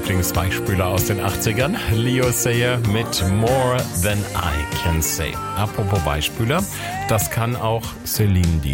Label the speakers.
Speaker 1: Lieblingsbeispieler aus den 80ern. Leo Sayer mit More Than I Can Say. Apropos Beispieler, das kann auch Celine Dion.